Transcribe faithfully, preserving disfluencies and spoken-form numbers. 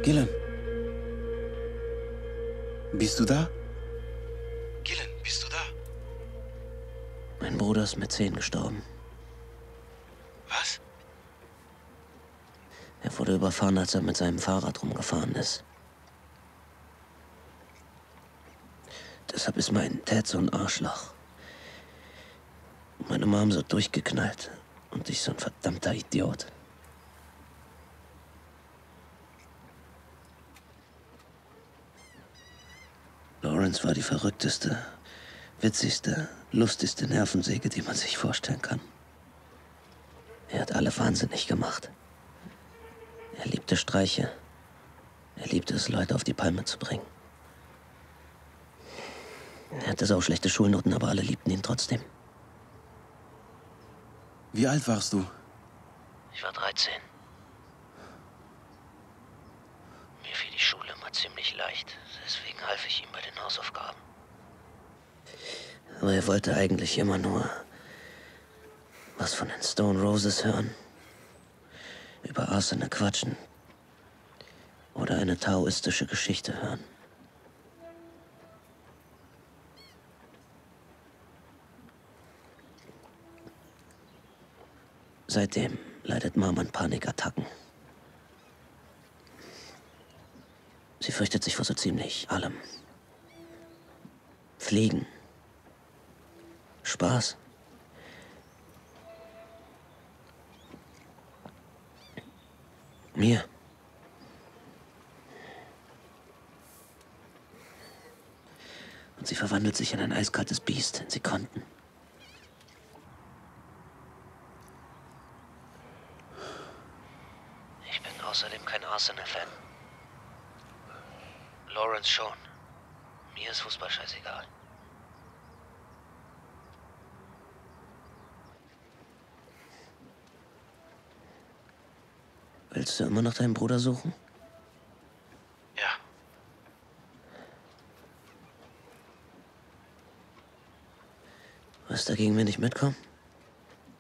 Gillen. Bist du da? Gillen, bist du da? Mein Bruder ist mit zehn gestorben. Was? Er wurde überfahren, als er mit seinem Fahrrad rumgefahren ist. Deshalb ist mein Dad so ein Arschloch. Meine Mom so durchgeknallt. Und ich so ein verdammter Idiot. Lawrence war die verrückteste, witzigste, lustigste Nervensäge, die man sich vorstellen kann. Er hat alle wahnsinnig gemacht. Er liebte Streiche. Er liebte es, Leute auf die Palme zu bringen. Er hatte sau schlechte Schulnoten, aber alle liebten ihn trotzdem. Wie alt warst du? Ich war dreizehn. Mir fiel die Schule immer ziemlich leicht, deswegen half ich ihm bei den Hausaufgaben. Aber er wollte eigentlich immer nur was von den Stone Roses hören, über Arsene quatschen oder eine taoistische Geschichte hören. Seitdem leidet Mom an Panikattacken. Sie fürchtet sich vor so ziemlich allem. Fliegen. Spaß. Mir. Und sie verwandelt sich in ein eiskaltes Biest in Sekunden. Ich bin außerdem kein Arsenal-Fan. Lawrence schon. Mir ist Fußball scheißegal. Willst du immer noch deinen Bruder suchen? Ja. Was dagegen, wenn ich mitkomme?